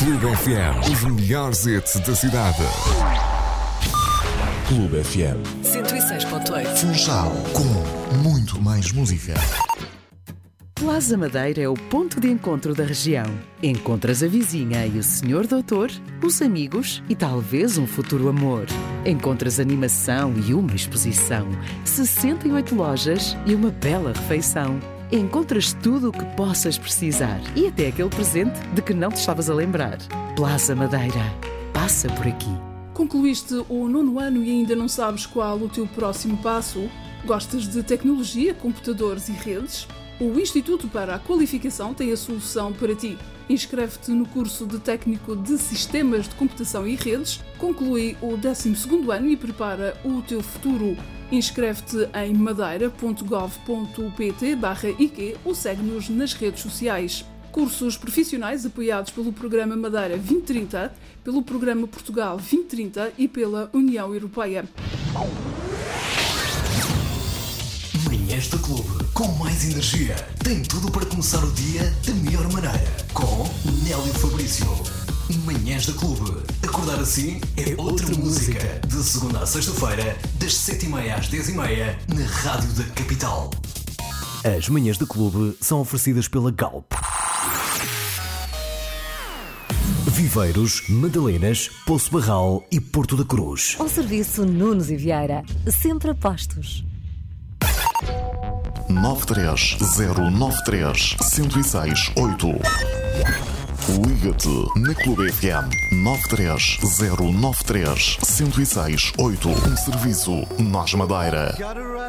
Clube FM, os melhores hits da cidade. Clube FM 106.8. Funchal, com muito mais música. Plaza Madeira é o ponto de encontro da região. Encontras a vizinha e o senhor doutor, os amigos e talvez um futuro amor. Encontras animação e uma exposição, 68 lojas e uma bela refeição. Encontras tudo o que possas precisar e até aquele presente de que não te estavas a lembrar. Plaza Madeira. Passa por aqui. Concluíste o 9º ano e ainda não sabes qual o teu próximo passo? Gostas de tecnologia, computadores e redes? O Instituto para a Qualificação tem a solução para ti. Inscreve-te no curso de Técnico de Sistemas de Computação e Redes, conclui o 12º ano e prepara o teu futuro. Inscreve-te em madeira.gov.pt/IQ ou segue-nos nas redes sociais. Cursos profissionais apoiados pelo Programa Madeira 2030, pelo Programa Portugal 2030 e pela União Europeia. Manhãs do Clube, com mais energia. Tem tudo para começar o dia da melhor maneira. Com Nélio Fabrício. Manhãs do Clube. Acordar assim é outra música. De segunda a sexta-feira, das 7h30 às 10h30, na Rádio da Capital. As manhãs do Clube são oferecidas pela Galp. Viveiros, Madalenas, Poço Barral e Porto da Cruz. Ao serviço Nunes e Vieira, sempre a postos. 93093-1068. Liga-te na Clube FM 93093-1068. Um serviço Nós Madeira.